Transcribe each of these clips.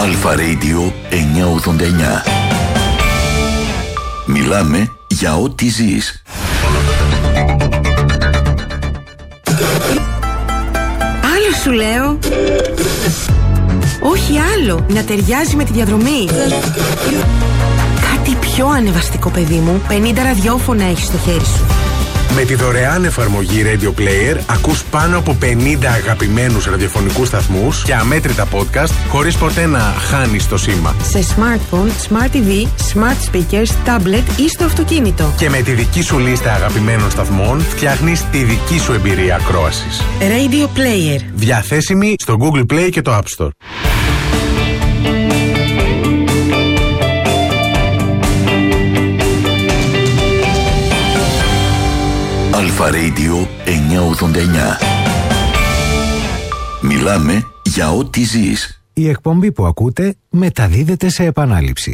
Αλφα Radio 989. Μιλάμε για ό,τι ζεις. Άλλο σου λέω. Όχι άλλο. Να ταιριάζει με τη διαδρομή. Κάτι πιο ανεβαστικό, παιδί μου. 50 ραδιόφωνα έχεις στο χέρι σου. Με τη δωρεάν εφαρμογή Radio Player ακούς πάνω από 50 αγαπημένους ραδιοφωνικούς σταθμούς και αμέτρητα podcast χωρίς ποτέ να χάνεις το σήμα. Σε smartphone, smart TV, smart speakers, tablet ή στο αυτοκίνητο. Και με τη δική σου λίστα αγαπημένων σταθμών φτιάχνεις τη δική σου εμπειρία ακρόασης. Radio Player. Διαθέσιμη στο Google Play και το App Store. Αλφα Radio 989. Μιλάμε για ό,τι ζεις. Η εκπομπή που ακούτε μεταδίδεται σε επανάληψη.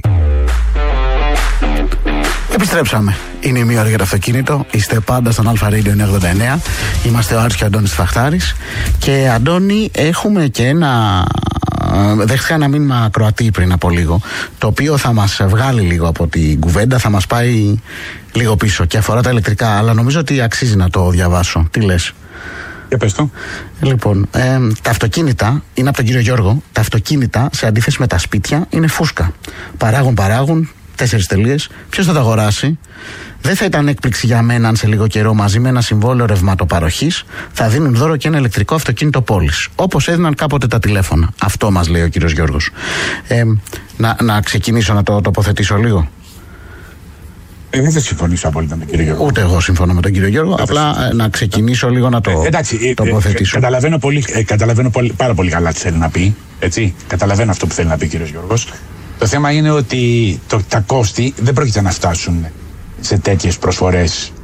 Επιστρέψαμε. Είναι η μία ώρα για το αυτοκίνητο. Είστε πάντα στον Αλφα Radio 989. Είμαστε ο Άρης και ο Αντώνης Φαχτάρης. Και Αντώνη, έχουμε και ένα... Δέχτηκα ένα μήνυμα Κροατή πριν από λίγο, το οποίο θα μας βγάλει λίγο από την κουβέντα, θα μας πάει λίγο πίσω και αφορά τα ηλεκτρικά, αλλά νομίζω ότι αξίζει να το διαβάσω. Τι λες? Για πες το. Λοιπόν, τα αυτοκίνητα, είναι από τον κύριο Γιώργο, τα αυτοκίνητα σε αντίθεση με τα σπίτια είναι φούσκα. Παράγουν, 4 τελείες. Ποιος θα τα αγοράσει? Δεν θα ήταν έκπληξη για μένα αν σε λίγο καιρό μαζί με ένα συμβόλαιο ρευματοπαροχής θα δίνουν δώρο και ένα ηλεκτρικό αυτοκίνητο πόλης. Όπως έδιναν κάποτε τα τηλέφωνα. Αυτό μας λέει ο κύριος Γιώργος. Να ξεκινήσω να το τοποθετήσω λίγο. Δεν θα συμφωνήσω απόλυτα με τον κύριο Γιώργο. Ούτε εγώ συμφωνώ με τον κύριο Γιώργο. Απλά να ξεκινήσω λίγο να το τοποθετήσω. Καταλαβαίνω πάρα πολύ καλά τι θέλει να πει. Έτσι. Καταλαβαίνω αυτό που θέλει να πει ο κύριος Γιώργος. Το θέμα είναι ότι τα κόστη δεν πρόκειται να φτάσουν σε τέτοιες προσφορές.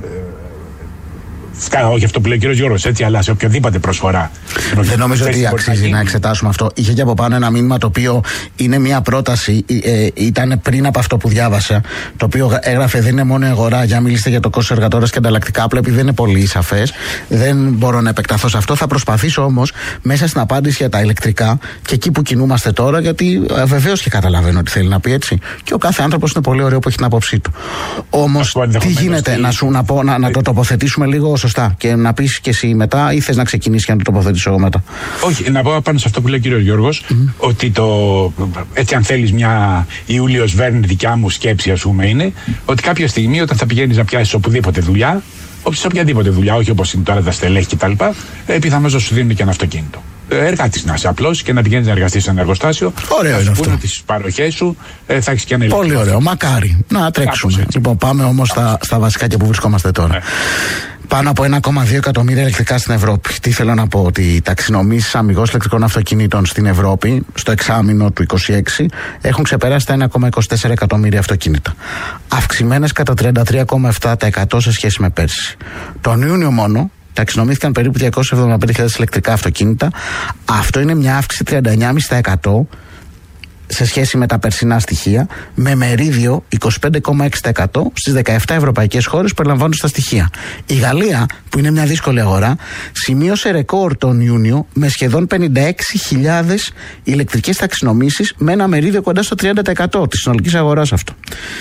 Όχι αυτό που λέει ο κύριος Γιώργος, έτσι, αλλά σε οποιοδήποτε προσφορά. Δεν νομίζω ότι αξίζει να εξετάσουμε αυτό. Είχε και από πάνω ένα μήνυμα το οποίο είναι μια πρόταση, ήταν πριν από αυτό που διάβασα, το οποίο έγραφε δεν είναι μόνο η αγορά, για μιλήσετε για το κόστος εργατόρας και ανταλλακτικά, απλά επειδή δεν είναι πολύ σαφές, δεν μπορώ να επεκταθώ σε αυτό. Θα προσπαθήσω όμως μέσα στην απάντηση για τα ηλεκτρικά και εκεί που κινούμαστε τώρα, γιατί βεβαίως και καταλαβαίνω τι θέλει να πει, έτσι. Και ο κάθε άνθρωπος είναι πολύ ωραίο που έχει την άποψή του. Όμως, τι γίνεται, να το τοποθετήσουμε λίγο σωστά και να πεις και εσύ μετά, ή θες να ξεκινήσεις και να το τοποθετήσω εγώ μετά? Όχι, να πω πάνω σε αυτό που λέει ο κύριος Γιώργος, ότι έτσι αν θέλεις μια Ιούλιος Βέρν δικιά μου σκέψη, ας πούμε, είναι ότι κάποια στιγμή όταν θα πηγαίνεις να πιάσεις οπουδήποτε δουλειά, σε οποιαδήποτε δουλειά, όχι όπως είναι τώρα τα στελέχη κτλ., πιθανώς να σου δίνουν και ένα αυτοκίνητο. Εργάτης να είσαι απλός και να πηγαίνεις να εργαστείς σε ένα εργοστάσιο. Ωραίο είναι αυτό. Τις παροχές σου θα έχεις και ένα ηλεκτρικό. Πολύ ωραίο, μακάρι να τρέξουμε. Λοιπόν, πάμε όμως στα βασικά και που βρισκόμαστε τώρα. Πάνω από 1,2 εκατομμύρια ηλεκτρικά στην Ευρώπη. Τι θέλω να πω, ότι οι ταξινομήσεις αμιγώς ηλεκτρικών αυτοκινήτων στην Ευρώπη, στο εξάμηνο του 2026, έχουν ξεπεράσει τα 1,24 εκατομμύρια αυτοκίνητα. Αυξημένες κατά 33,7% σε σχέση με πέρσι. Τον Ιούνιο μόνο ταξινομήθηκαν περίπου 275.000 ηλεκτρικά αυτοκίνητα. Αυτό είναι μια αύξηση 39,5% σε σχέση με τα περσινά στοιχεία, με μερίδιο 25,6% στις 17 ευρωπαϊκές χώρες που περιλαμβάνουν στα στοιχεία. Η Γαλλία, που είναι μια δύσκολη αγορά, σημείωσε ρεκόρ τον Ιούνιο με σχεδόν 56.000 ηλεκτρικές ταξινομήσεις, με ένα μερίδιο κοντά στο 30% της συνολικής αγοράς αυτό.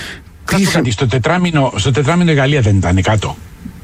Στο τετράμινο η Γαλλία δεν ήταν κάτω?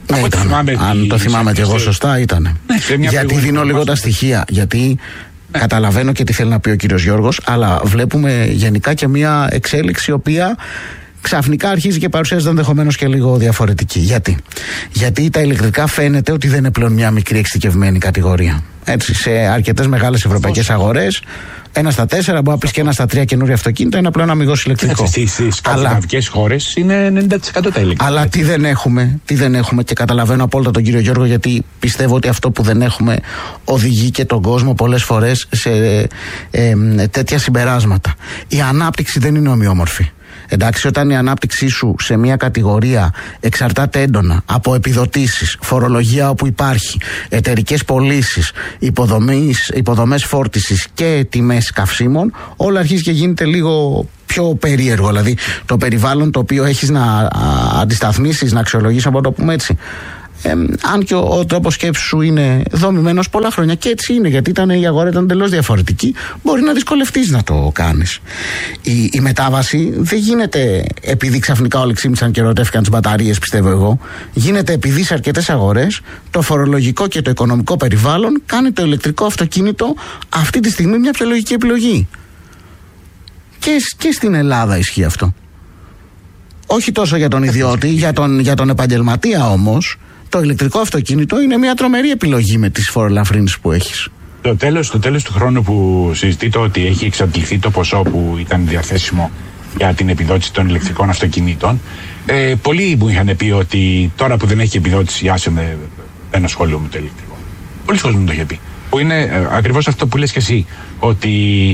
Αν το θυμάμαι και εγώ σωστά ήταν. Γιατί δίνω λίγο τα στοιχεία, γιατί καταλαβαίνω και τι θέλει να πει ο κύριος Γιώργος, αλλά βλέπουμε γενικά και μια εξέλιξη η οποία ξαφνικά αρχίζει και παρουσιάζεται ενδεχομένως και λίγο διαφορετική. Γιατί τα ηλεκτρικά φαίνεται ότι δεν είναι πλέον μια μικρή εξειδικευμένη κατηγορία. Έτσι, σε αρκετές μεγάλες ευρωπαϊκές αγορές, 1 στα 4, μπορεί να πει και 1 στα 3 καινούργια αυτοκίνητα είναι απλά ένα αμιγώς ηλεκτρικό. Στις σκανδιναβικές χώρες είναι 90% τα ηλεκτρικά. Αλλά τι δεν έχουμε, και καταλαβαίνω απόλυτα τον κύριο Γιώργο, γιατί πιστεύω ότι αυτό που δεν έχουμε οδηγεί και τον κόσμο πολλές φορές σε τέτοια συμπεράσματα. Η ανάπτυξη δεν είναι ομοιόμορφη. Εντάξει, όταν η ανάπτυξή σου σε μια κατηγορία εξαρτάται έντονα από επιδοτήσεις, φορολογία όπου υπάρχει, εταιρικές πωλήσεις, υποδομές φόρτισης και τιμές καυσίμων, όλα αρχίζει και γίνεται λίγο πιο περίεργο. Δηλαδή το περιβάλλον το οποίο έχεις να αντισταθμίσεις, να αξιολογήσεις, από το πούμε έτσι, Αν και ο τρόπος σκέψης σου είναι δομημένος πολλά χρόνια, και έτσι είναι, γιατί η αγορά ήταν τελώς διαφορετική, μπορεί να δυσκολευτείς να το κάνεις. Η μετάβαση δεν γίνεται επειδή ξαφνικά όλοι ξύμισαν και ερωτεύτηκαν τις μπαταρίες, πιστεύω εγώ. Γίνεται επειδή σε αρκετές αγορές το φορολογικό και το οικονομικό περιβάλλον κάνει το ηλεκτρικό αυτοκίνητο αυτή τη στιγμή μια πιο λογική επιλογή. Και στην Ελλάδα ισχύει αυτό. Όχι τόσο για τον ιδιώτη, για τον επαγγελματία όμως, το ηλεκτρικό αυτοκίνητο είναι μια τρομερή επιλογή με τις φορολαφρύνσεις που έχεις. Το τέλος του χρόνου που συζητείτε ότι έχει εξαντληθεί το ποσό που ήταν διαθέσιμο για την επιδότηση των ηλεκτρικών αυτοκινήτων, πολλοί μου είχαν πει ότι τώρα που δεν έχει επιδότηση, άσε με, δεν ασχολούμαι με το ηλεκτρικό. Πολλοί κόσμοι μου το είχε πει. Που είναι ακριβώς αυτό που λες και εσύ, ότι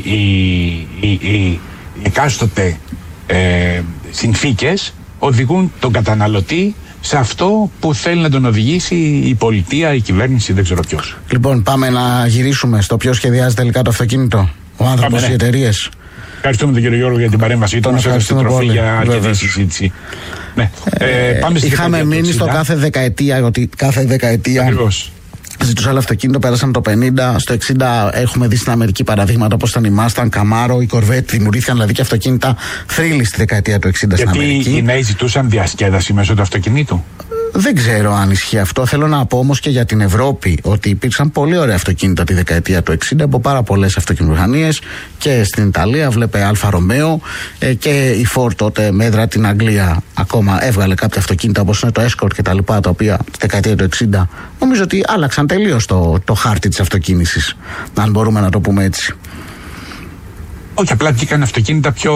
οι εκάστοτε συνθήκες οδηγούν τον καταναλωτή σε αυτό που θέλει να τον οδηγήσει η πολιτεία, η κυβέρνηση, δεν ξέρω ποιος. Λοιπόν, πάμε να γυρίσουμε στο ποιος σχεδιάζει τελικά το αυτοκίνητο. Ο άνθρωπος, οι εταιρείες. Ευχαριστούμε τον κύριο Γιώργο για την παρέμβασή του. Μας έδωσε τροφή για αρκετή συζήτηση. Ναι. Είχαμε μείνει στο κάθε δεκαετία, ότι κάθε δεκαετία. Ακριβώς. Ζητούσα άλλο αυτοκίνητο, πέρασαν το 50, στο 60 έχουμε δει στην Αμερική παραδείγματα όπως ήταν η Mustang, Camaro, η Corvette, δημιουργήθηκαν δηλαδή και αυτοκίνητα θρύλοι στη δεκαετία του 60 στην Αμερική. Γιατί οι νέοι ζητούσαν διασκέδαση μέσω του αυτοκινήτου. Δεν ξέρω αν ισχύει αυτό. Θέλω να πω όμως και για την Ευρώπη ότι υπήρξαν πολύ ωραία αυτοκίνητα τη δεκαετία του 60 από πάρα πολλές αυτοκινητομηχανίες, και στην Ιταλία βλέπε Αλφα Ρωμαίο, και η Ford τότε με έδρα την Αγγλία ακόμα έβγαλε κάποια αυτοκίνητα όπως είναι το Escort και τα λοιπά, τα οποία τη δεκαετία του 60 νομίζω ότι άλλαξαν τελείως το χάρτη της αυτοκίνησης, αν μπορούμε να το πούμε έτσι. Όχι, απλά βγήκαν αυτοκίνητα πιο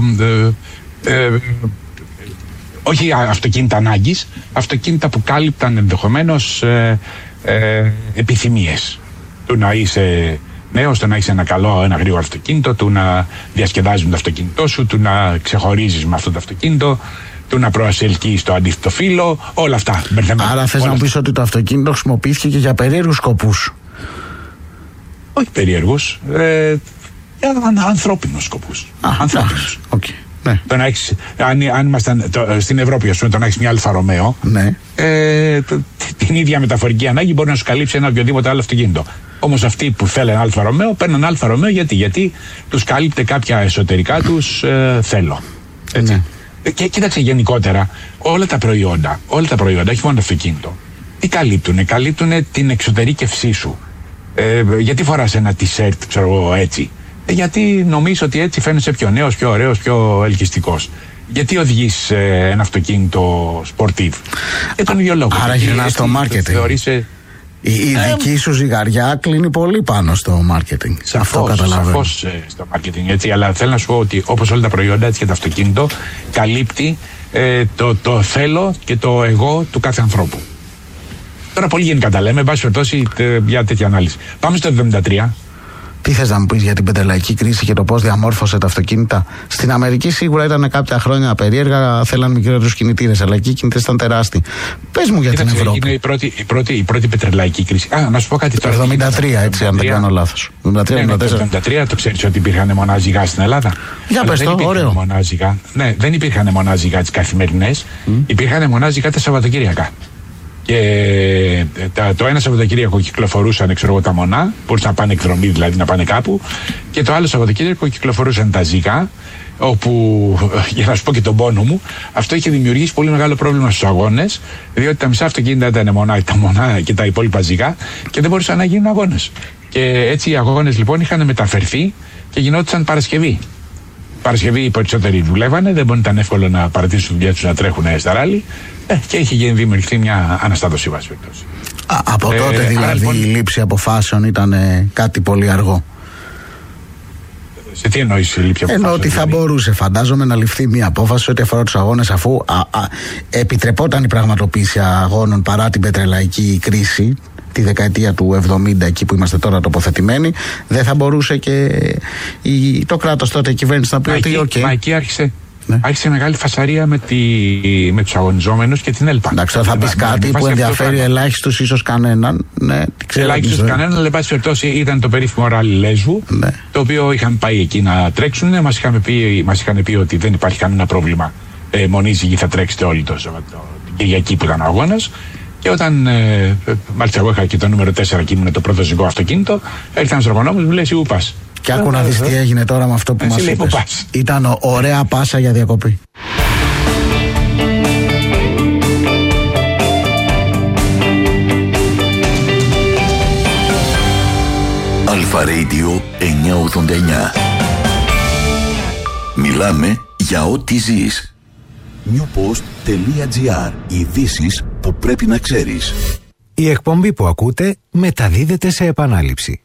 όχι αυτοκίνητα ανάγκης, αυτοκίνητα που κάλυπταν ενδεχομένως επιθυμίες. Του να είσαι νέος, του να έχεις ένα γρήγορο αυτοκίνητο, του να διασκεδάζεις με το αυτοκίνητό σου, του να ξεχωρίζεις με αυτό το αυτοκίνητο, του να προσελκύεις το αντίθετο φύλλο, όλα αυτά. Άρα θες να μου πεις ότι το αυτοκίνητο χρησιμοποιήθηκε και για περίεργους σκοπούς? Όχι περίεργους, για ανθρώπινους σκοπούς. Ανθρώπινους. Okay. Ναι. Το να έχεις, αν ήμασταν στην Ευρώπη, ας πούμε, το να έχεις μια Αλφα Ρωμαίο, ναι, την ίδια μεταφορική ανάγκη μπορεί να σου καλύψει ένα οποιοδήποτε άλλο αυτοκίνητο. Όμως αυτοί που θέλουν Αλφα Ρωμαίο παίρνουν Αλφα Ρωμαίο γιατί τους κάλυπτε κάποια εσωτερικά τους θέλω. Έτσι. Ναι. Και κοίταξε γενικότερα όλα τα προϊόντα, όχι μόνο το αυτοκίνητο, τι καλύπτουν? Καλύπτουν την εξωτερήκευσή σου. Γιατί φοράς ένα t-shirt, ξέρω εγώ, έτσι? Γιατί νομίζω ότι έτσι φαίνεσαι πιο νέος, πιο ωραίος, πιο ελκυστικός. Γιατί οδηγείς ένα αυτοκίνητο σπορτίβ? Για τον ίδιο λόγο. Άρα γυρνάς στο μάρκετινγκ. Η δική σου ζυγαριά κλείνει πολύ πάνω στο μάρκετινγκ. Αυτό καταλαβαίνω. Σαφώς στο μάρκετινγκ, έτσι. Αλλά θέλω να σου πω ότι όπως όλα τα προϊόντα, έτσι και το αυτοκίνητο καλύπτει το θέλω και το εγώ του κάθε ανθρώπου. Τώρα πολύ γενικά τα λέμε, εν πάση περιπτώσει, για τέτοια ανάλυση. Πάμε στο 73. Τι θες να μου πεις για την πετρελαϊκή κρίση και το πώς διαμόρφωσε τα αυτοκίνητα? Στην Αμερική σίγουρα ήταν κάποια χρόνια περίεργα, θέλαν μικρότερους κινητήρες, αλλά εκεί οι κινητήρες ήταν τεράστιοι. Πες μου για την Ευρώπη. Είναι η πρώτη πετρελαϊκή κρίση. Να σου πω κάτι τώρα. Το 73, έτσι, αν δεν κάνω λάθος. Το 73, το ξέρεις ότι υπήρχαν μονάζιγα στην Ελλάδα? Για πες το, ωραίο. Μονάζιγα. Ναι, δεν υπήρχαν μονάζιγα τις καθημερινές, υπήρχαν μονάζιγα τα Σαββατοκύριακα. Και το ένα Σαββατοκύριακο κυκλοφορούσαν, τα μονά, μπορούσαν να πάνε εκδρομή, δηλαδή να πάνε κάπου, και το άλλο Σαββατοκύριακο κυκλοφορούσαν τα ζυγά, όπου, για να σου πω και τον πόνο μου, αυτό είχε δημιουργήσει πολύ μεγάλο πρόβλημα στους αγώνες, διότι τα μισά αυτοκίνητα ήταν μονά, τα μονά και τα υπόλοιπα ζυγά, και δεν μπορούσαν να γίνουν αγώνες. Και έτσι οι αγώνες λοιπόν είχαν μεταφερθεί και γινόντουσαν Παρασκευή. Παρασκευή οι περισσότεροι δουλεύανε, δεν ήταν εύκολο να παρατήσουν τη δουλειά τους να τρέχουν στα ράλι, και είχε δημιουργηθεί μια αναστάτωση βάση περιπτώσει. Από τότε δηλαδή λοιπόν, η λήψη αποφάσεων ήταν κάτι πολύ αργό. Σε τι εννοείς η λήψη αποφάσεων? Εννοώ ότι θα μπορούσε, φαντάζομαι, να ληφθεί μια απόφαση ό,τι αφορά τους αγώνες, αφού επιτρεπόταν η πραγματοποίηση αγώνων παρά την πετρελαϊκή κρίση τη δεκαετία του 70, εκεί που είμαστε τώρα τοποθετημένοι. Δεν θα μπορούσε και το κράτος τότε, η κυβέρνηση, να πει ότι okay. Μα εκεί άρχισε μεγάλη φασαρία με τους αγωνιζόμενους και την ΕΛΠΑ. Εντάξει, θα πεις κάτι που ενδιαφέρει ελάχιστους, ίσως κανέναν. Ναι, ελάχιστους κανέναν, αλλά εν πάση περιπτώσει ήταν το περίφημο ράλι Λέσβου, ναι, το οποίο είχαν πάει εκεί να τρέξουν. Μας είχαν πει ότι δεν υπάρχει κανένα πρόβλημα. Μονίζυγοι θα τρέξετε όλοι την Κυριακή που ήταν ο αγώνας. Και όταν μάλιστα εγώ είχα και το νούμερο 4 και ήμουν το πρώτο ζυγό αυτοκίνητο, έρθει ένας εργονόμος μου λέει: Εσύ που πας? Και άκου να δεις τι έγινε τώρα με αυτό που μας είπες. Ήταν ωραία πάσα για διακοπή. Αλφα Radio 989. Μιλάμε για ό,τι ζεις. newpost.gr. Ειδήσεις που πρέπει να ξέρεις. Η εκπομπή που ακούτε μεταδίδεται σε επανάληψη.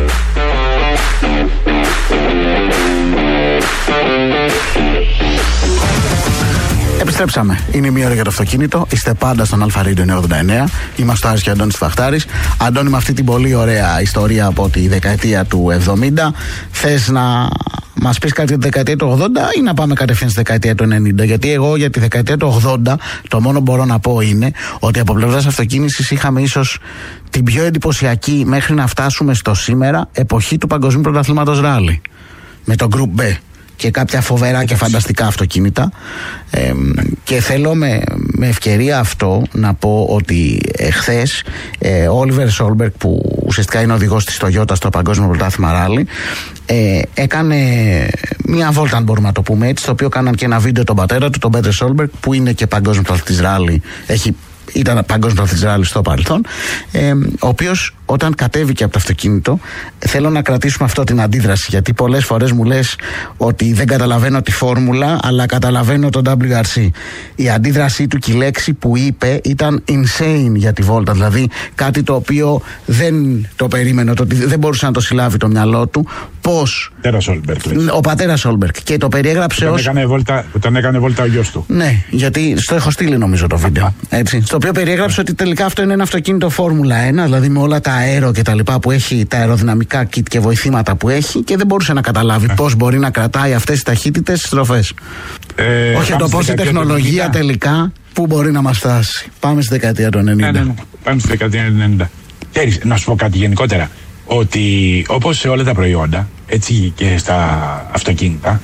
Επιστρέψαμε. Είναι η μία ώρα για το αυτοκίνητο. Είστε πάντα στον Αλφα Radio 989. Είμαστε ο Άρης και ο Αντώνης Φαχτάρης. Αντώνη, με αυτή την πολύ ωραία ιστορία από τη δεκαετία του 70, θες να μας πεις κάτι για τη δεκαετία του 80 ή να πάμε κατευθείαν στη δεκαετία του 90? Γιατί εγώ για τη δεκαετία του 80 το μόνο που μπορώ να πω είναι ότι από πλευράς αυτοκίνησης είχαμε ίσως την πιο εντυπωσιακή μέχρι να φτάσουμε στο σήμερα εποχή του Παγκοσμίου Πρωταθλήματος Ράλι. Με το Group B και κάποια φοβερά και φανταστικά αυτοκίνητα. Και θέλω με ευκαιρία αυτό να πω ότι χθες ο Όλιβερ Σόλμπεργκ, που ουσιαστικά είναι οδηγός της Toyota στο Παγκόσμιο Πρωτάθλημα Ράλι, έκανε μια βόλτα, αν μπορούμε να το πούμε έτσι, στο οποίο κάναν και ένα βίντεο τον πατέρα του, τον Πέτερ Σόλμπεργκ, που είναι και παγκόσμιο πρωταθλητής Ράλι, ήταν παγκόσμιο πρωταθλητής Ράλι στο παρελθόν, ο οποίος όταν κατέβηκε από το αυτοκίνητο, θέλω να κρατήσουμε αυτό την αντίδραση, γιατί πολλές φορές μου λες ότι δεν καταλαβαίνω τη φόρμουλα, αλλά καταλαβαίνω το WRC. Η αντίδρασή του και η λέξη που είπε ήταν insane για τη βόλτα, δηλαδή κάτι το οποίο δεν το περίμενε, ότι δεν μπορούσε να το συλλάβει το μυαλό του. Πώς ο πατέρας Σόλμπεργκ, και το περιέγραψε ως... Όταν έκανε βόλτα ο γιος του. Ναι, γιατί στο έχω στείλει νομίζω το βίντεο. Έτσι, στο οποίο περιέγραψε ότι τελικά αυτό είναι ένα αυτοκίνητο Φόρμουλα 1, δηλαδή με όλα τα αέρο και τα λοιπά που έχει, τα αεροδυναμικά kit και βοηθήματα που έχει, και δεν μπορούσε να καταλάβει πώς μπορεί να κρατάει αυτές τις ταχύτητες στις στροφές. Όχι το πώς η τεχνολογία τελικά που μπορεί να μας φτάσει. Πάμε στη δεκαετία του 90. Ναι. Πάμε στη δεκαετία του 90. Ξέρεις, να σου πω κάτι γενικότερα. Ότι όπως σε όλα τα προϊόντα, έτσι και στα αυτοκίνητα,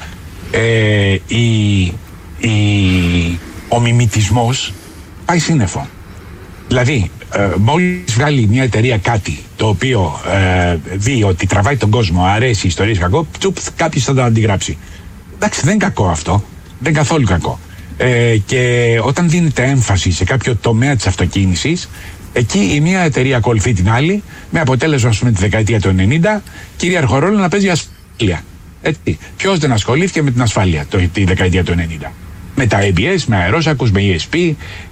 ο μιμητισμός πάει σύννεφο. Δηλαδή, μόλις βγάλει μια εταιρεία κάτι το οποίο δει ότι τραβάει τον κόσμο, αρέσει, ιστορίες κακό, κάποιος θα το αντιγράψει. Εντάξει, δεν είναι κακό αυτό. Δεν είναι καθόλου κακό. Και όταν δίνεται έμφαση σε κάποιο τομέα της αυτοκίνησης, εκεί η μία εταιρεία ακολουθεί την άλλη, με αποτέλεσμα, ας πούμε, τη δεκαετία του 90, κυρίαρχο ρόλο να παίζει ασφάλεια. Ποιος δεν ασχολήθηκε με την ασφάλεια τη δεκαετία του 90? Με τα ABS, με αερόσακους, με ESP,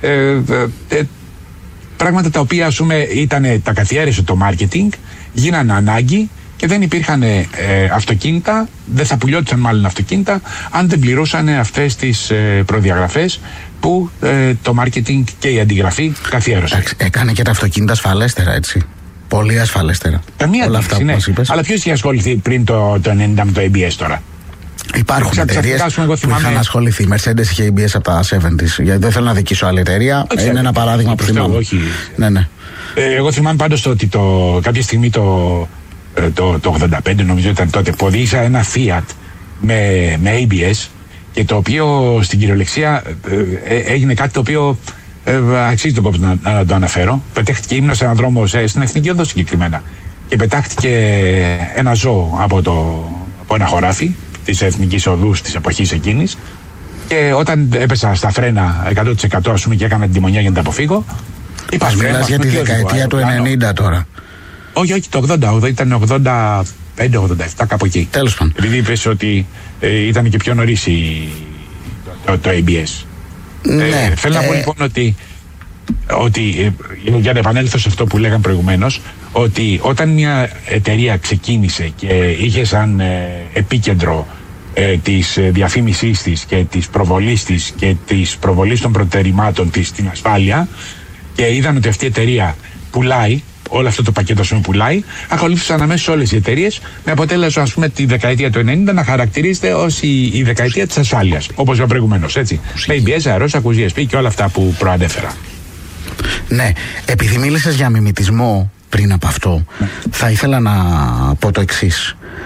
πράγματα τα οποία, ας πούμε, τα καθιέρωσε το marketing, γίνανε ανάγκη και δεν υπήρχαν αυτοκίνητα, δεν θα πουλιόντουσαν μάλλον αυτοκίνητα, αν δεν πληρούσαν αυτές τις προδιαγραφές που το marketing και η αντιγραφή καθιέρωσε. Έκανε και τα αυτοκίνητα ασφαλέστερα, έτσι. Πολύ ασφαλέστερα. Καμία αντίθεση, ναι. Αλλά ποιος είχε ασχοληθεί πριν το 90 με το ABS τώρα? Υπάρχουν εταιρείες που είχαν ασχοληθεί. Η Mercedes είχε ABS από τα 70's. Γιατί δεν θέλω να δικήσω άλλη εταιρεία. Είναι ένα παράδειγμα που θυμάμαι. Ναι. Εγώ θυμάμαι πάντως ότι κάποια στιγμή το 85, νομίζω ήταν τότε, που οδήγησα ένα Fiat με ABS, και το οποίο στην κυριολεξία έγινε κάτι το οποίο αξίζει τον κόπο να το αναφέρω. Πετέχτηκε, ήμουν σε έναν δρόμο στην Εθνική Οδό συγκεκριμένα, και πετάχτηκε ένα ζώο από ένα χωράφι της Εθνικής Οδούς της εποχής εκείνης, και όταν έπεσα στα φρένα 100%, ας πούμε, και έκανα την τιμονιά για να τα αποφύγω. Μιλάς για τη δεκαετία του 90 τώρα? Όχι, το 80, ήταν 85-87, κάπου εκεί. Τέλος πάντων. Επειδή είπες ότι ήταν και πιο νωρίς το ABS. Ναι. Θέλω να πω λοιπόν ότι για να επανέλθω σε αυτό που λέγαμε προηγουμένως, ότι όταν μια εταιρεία ξεκίνησε και είχε σαν επίκεντρο της διαφήμισής της και της προβολής της και της προβολής των προτεραιμάτων της στην ασφάλεια, και είδαν ότι αυτή η εταιρεία πουλάει, όλο αυτό το πακέτο ας πούμε πουλάει, ακολούθησαν αμέσως όλες οι εταιρείες, με αποτέλεσμα, ας πούμε, τη δεκαετία του 90 να χαρακτηρίζεται ως η δεκαετία της ασφάλειας, όπως είπα προηγουμένως, έτσι. Με ABS, αερόσακους, ESP και όλα αυτά που προανέφερα. Ναι, επειδή μίλησες για μιμητισμό πριν από αυτό, θα ήθελα να πω το εξής.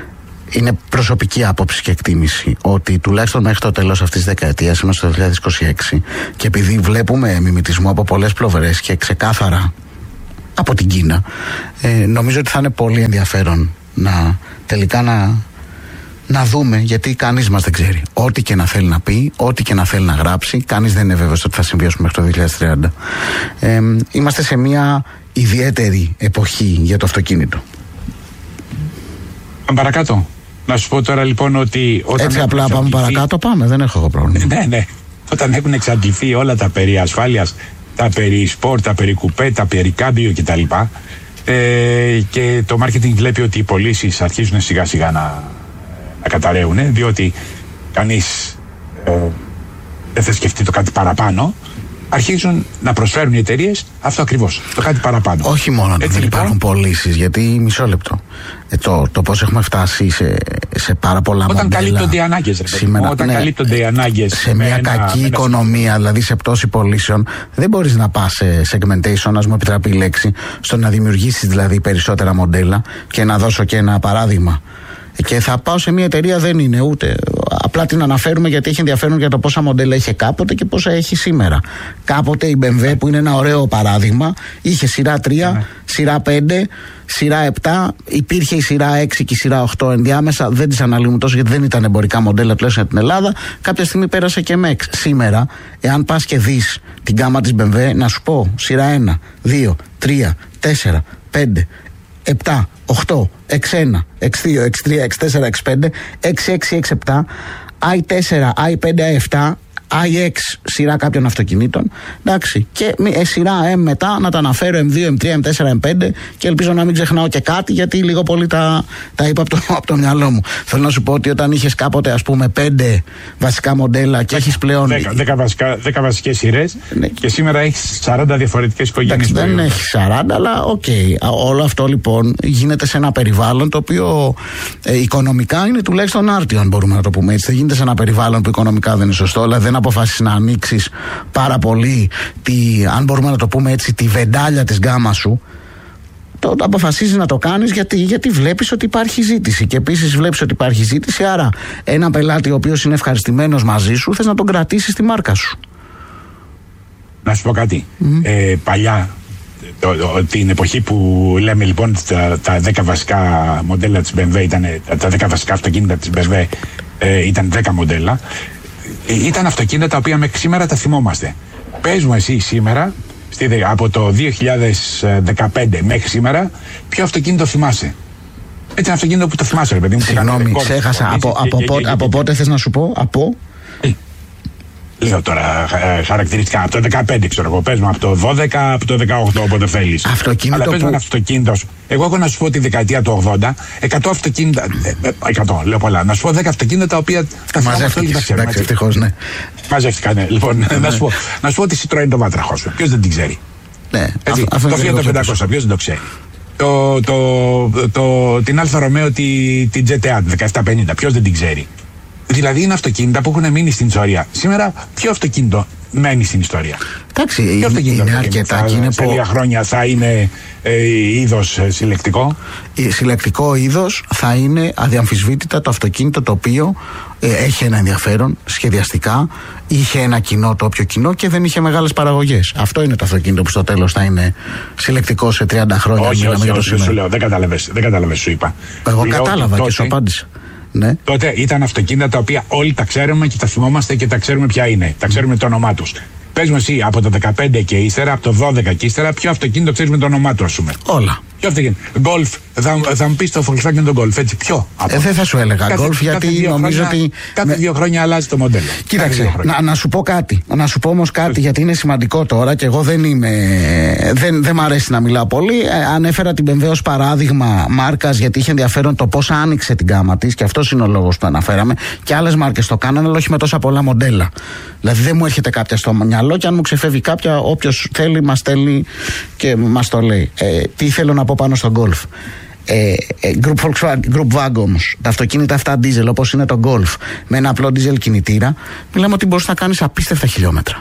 είναι προσωπική άποψη και εκτίμηση ότι τουλάχιστον μέχρι το τέλος αυτής της δεκαετίας, είμαστε το 2026, και επειδή βλέπουμε μιμητισμό από πολλές πλευρές και ξεκάθαρα από την Κίνα, νομίζω ότι θα είναι πολύ ενδιαφέρον τελικά να δούμε, γιατί κανείς μας δεν ξέρει. Ό,τι και να θέλει να πει, ό,τι και να θέλει να γράψει, κανείς δεν είναι βέβαιος ότι θα συμβεί μέχρι το 2030. Είμαστε σε μια ιδιαίτερη εποχή για το αυτοκίνητο. Παρακάτω. Να σου πω τώρα λοιπόν ότι. Έτσι απλά πάμε παρακάτω, πάμε, δεν έχω εγώ πρόβλημα. Ναι. Όταν έχουν εξαντληθεί όλα τα περί ασφάλειας, τα περί σπορ, τα περί κουπέ, τα περί κάμπιο κτλ. Και το marketing βλέπει ότι οι πωλήσεις αρχίζουν σιγά σιγά να καταραίουν, διότι κανείς δεν θα σκεφτεί το κάτι παραπάνω. Αρχίζουν να προσφέρουν οι εταιρείες αυτό ακριβώς, το κάτι παραπάνω. Όχι μόνο ότι δεν υπάρχουν πωλήσεις, γιατί μισό λεπτό. Το πώς έχουμε φτάσει σε πάρα πολλά μοντέλα. Όταν καλύπτονται οι ανάγκες, σήμερα, όταν καλύπτονται οι ανάγκες. Σε μια κακή οικονομία, δηλαδή σε πτώση πωλήσεων, δεν μπορείς να πας σε segmentation, ας μου επιτραπεί η λέξη, στο να δημιουργήσεις δηλαδή περισσότερα μοντέλα. Και να δώσω και ένα παράδειγμα. Και θα πάω σε μια εταιρεία, δεν είναι ούτε. Απλά την αναφέρουμε γιατί έχει ενδιαφέρον για το πόσα μοντέλα είχε κάποτε και πόσα έχει σήμερα. Κάποτε η BMW, που είναι ένα ωραίο παράδειγμα, είχε σειρά 3, σειρά 5, σειρά 7, υπήρχε η σειρά 6 και η σειρά 8 ενδιάμεσα. Δεν τις αναλύουμε τόσο γιατί δεν ήταν εμπορικά μοντέλα τουλάχιστον για την Ελλάδα. Κάποια στιγμή πέρασε και MEX. Σήμερα, εάν πας και δεις την γκάμα της BMW, να σου πω σειρά 1, 2, 3, 4, 5, 7, 8, X1, X2, X3, X4, X5, X6, X7, i4, i5, i7, iX, σειρά κάποιων αυτοκινήτων. Εντάξει. Και σειρά M μετά να τα αναφέρω, M2, M3, M4, M5, και ελπίζω να μην ξεχνάω και κάτι, γιατί λίγο πολύ τα είπα από το μυαλό μου. Θέλω να σου πω ότι όταν είχες κάποτε, ας πούμε, 5 βασικά μοντέλα και έχεις πλέον 10 βασικές σειρές, ναι, και σήμερα έχεις 40 διαφορετικές οικογένειες. Δεν έχει 40, αλλά οκ. Όλο αυτό λοιπόν γίνεται σε ένα περιβάλλον το οποίο οικονομικά είναι τουλάχιστον άρτιο, αν μπορούμε να το πούμε έτσι. Δεν γίνεται σε ένα περιβάλλον που οικονομικά δεν είναι σωστό, αλλά δεν αποφάσεις να ανοίξεις πάρα πολύ αν μπορούμε να το πούμε έτσι, τη βεντάλια της γκάμας σου. Το αποφασίζεις να το κάνεις γιατί βλέπεις ότι υπάρχει ζήτηση, και επίσης βλέπεις ότι υπάρχει ζήτηση, άρα ένα πελάτη ο οποίος είναι ευχαριστημένος μαζί σου, θες να τον κρατήσεις στη μάρκα σου. Να σου πω κάτι. Παλιά, την εποχή που λέμε λοιπόν τα 10 βασικά μοντέλα της BMW τα 10 βασικά αυτοκίνητα της BMW ήταν 10 μοντέλα. Ήταν αυτοκίνητα τα οποία μέχρι σήμερα τα θυμόμαστε. Πες μου εσύ σήμερα, από το 2015 μέχρι σήμερα, ποιο αυτοκίνητο θυμάσαι? Έτσι, ένα αυτοκίνητο που το θυμάσαι, ρε παιδί μου. Συγγνώμη, ξέχασα. Από πότε θες να σου πω? Λέω τώρα χαρακτηριστικά. Από το 15, ξέρω εγώ. Πες μου από το 12, από το 18, όποτε θέλεις. Αυτοκίνητο. Αλλά πες μου ένα αυτοκίνητο. Εγώ έχω να σου πω τη δεκαετία του 80, 100 αυτοκίνητα. 100, λέω πολλά. Να σου πω 10 αυτοκίνητα τα οποία τα θυμάμαστε όλοι, τα ξέρουμε. Εντάξει, ευτυχώς, ναι. Μαζεύτηκα, ναι. Λοιπόν, να σου πω τη Citroën το Βάτραχο σου. Ποιος δεν την ξέρει? Ναι, το Fiat 500, ποιος δεν το ξέρει? Την Αλφα Ρωμαίο, την GTA 1750, ποιος δεν την ξέρει? Δηλαδή είναι αυτοκίνητα που έχουν μείνει στην ιστορία. Σήμερα ποιο αυτοκίνητο μένει στην ιστορία? Εντάξει, είναι αρκετά. Σε λίγα χρόνια θα είναι είδος συλλεκτικό. Συλλεκτικό είδος θα είναι αδιαμφισβήτητα το αυτοκίνητο το οποίο έχει ένα ενδιαφέρον σχεδιαστικά, είχε ένα κοινό, το όποιο κοινό, και δεν είχε μεγάλες παραγωγές. Αυτό είναι το αυτοκίνητο που στο τέλος θα είναι συλλεκτικό σε 30 χρόνια. Όχι, σου λέω, δεν κατάλαβες, σου είπα. Εγώ κατάλαβα και σου απάντησα. Ναι. Τότε ήταν αυτοκίνητα τα οποία όλοι τα ξέρουμε και τα θυμόμαστε και τα ξέρουμε ποια είναι. Τα ξέρουμε το όνομά τους. Πες μου εσύ, από το 15 και ύστερα, από το 12 και ύστερα, ποιο αυτοκίνητο ξέρεις με το όνομά του, ας πούμε? Όλα. Ποιο αυτοκίνητο? Golf. Θα μου πεις το Volkswagen το Golf, έτσι. Ποιο? Δεν θα σου έλεγα Golf, γιατί νομίζω ότι. Κάθε 2 χρόνια αλλάζει το μοντέλο. Κοίταξε, να σου πω κάτι. Να σου πω όμως κάτι, γιατί είναι σημαντικό τώρα και εγώ δεν μ' αρέσει να μιλάω πολύ. Ανέφερα την BMW ως παράδειγμα μάρκας, γιατί είχε ενδιαφέρον το πώς άνοιξε την γκάμα της, και αυτός είναι ο λόγος που το αναφέραμε. Και άλλες μάρκες το κάνανε, αλλά όχι με τόσα πολλά μοντέλα. Δηλαδή δεν μου έρχεται κάποια στο μυαλό, και αν μου ξεφεύγει κάποια, όποιος θέλει μας στέλνει και μας το λέει. Τι θέλω να πω πάνω στο Golf? Group Wagons, τα αυτοκίνητα αυτά diesel, όπως είναι το Golf, με ένα απλό diesel κινητήρα, μιλάμε ότι μπορείς να κάνεις απίστευτα χιλιόμετρα.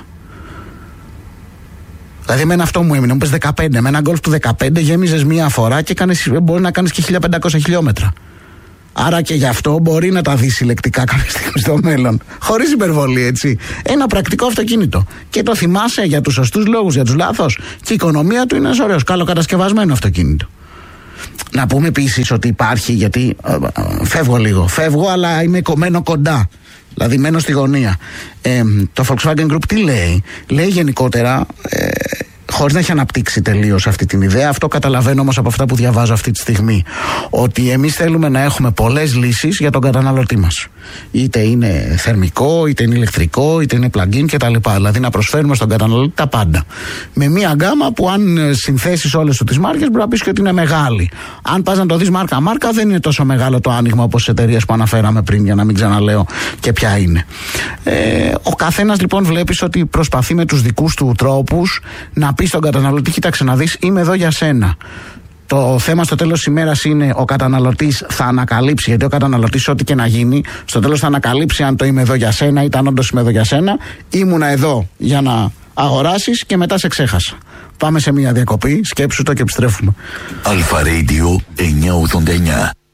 Δηλαδή, εμένα αυτό μου έμεινε. Μου πες 15. Με ένα Golf του 15 γέμιζες μία φορά και μπορεί να κάνεις και 1500 χιλιόμετρα. Άρα και γι' αυτό μπορεί να τα δει συλλεκτικά κάποια στιγμή στο μέλλον. Χωρίς υπερβολή, έτσι. Ένα πρακτικό αυτοκίνητο. Και το θυμάσαι για τους σωστούς λόγους, για τους λάθος. Και η οικονομία του είναι ωραίος, καλοκατασκευασμένο αυτοκίνητο. Να πούμε επίσης ότι υπάρχει, γιατί φεύγω, αλλά είμαι κομμένο κοντά. Δηλαδή μένω στη γωνία. Το Volkswagen Group τι λέει? Λέει γενικότερα, χωρίς να έχει αναπτύξει τελείως αυτή την ιδέα, αυτό καταλαβαίνω όμως από αυτά που διαβάζω αυτή τη στιγμή, ότι εμείς θέλουμε να έχουμε πολλές λύσεις για τον καταναλωτή μας. Είτε είναι θερμικό, είτε είναι ηλεκτρικό, είτε είναι plug-in κτλ. Δηλαδή να προσφέρουμε στον καταναλωτή τα πάντα. Με μία γκάμα που, αν συνθέσεις όλες τις μάρκες, μπορεί να πεις και ότι είναι μεγάλη. Αν πας να το δεις μάρκα-μάρκα, δεν είναι τόσο μεγάλο το άνοιγμα όπως τις εταιρείες που αναφέραμε πριν, για να μην ξαναλέω και ποια είναι. Ο καθένας λοιπόν βλέπεις ότι προσπαθεί με τους δικούς του τρόπους να πει στον καταναλωτή: κοίταξε να δεις, είμαι εδώ για σένα. Το θέμα στο τέλος της ημέρας είναι ο καταναλωτής θα ανακαλύψει, γιατί ο καταναλωτής, ό,τι και να γίνει, στο τέλος θα ανακαλύψει αν το είμαι εδώ για σένα, ήταν όντως είμαι εδώ για σένα, ήμουνα εδώ για να αγοράσεις και μετά σε ξέχασα. Πάμε σε μια διακοπή, σκέψου το και επιστρέφουμε. Αλφα Radio 989.